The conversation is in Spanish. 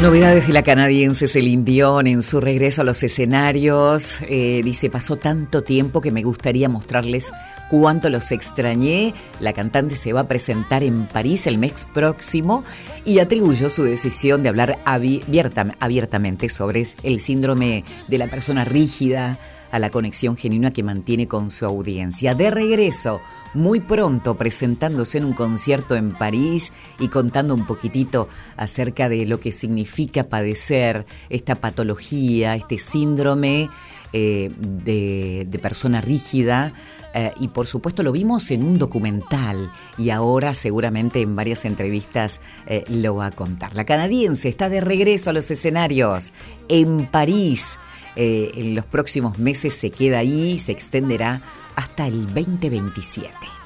Novedades de la canadiense Celine Dion en su regreso a los escenarios. Dice, pasó tanto tiempo que me gustaría mostrarles cuánto los extrañé. La cantante se va a presentar en París el mes próximo y atribuyó su decisión de hablar abiertamente sobre el síndrome de la persona rígida, a la conexión genuina que mantiene con su audiencia. De regreso, muy pronto, presentándose en un concierto en París y contando un poquitito acerca de lo que significa padecer esta patología, este síndrome de persona rígida. Y por supuesto lo vimos en un documental y ahora seguramente en varias entrevistas lo va a contar. La canadiense está de regreso a los escenarios en París. En los próximos meses se queda ahí y se extenderá hasta el 2027.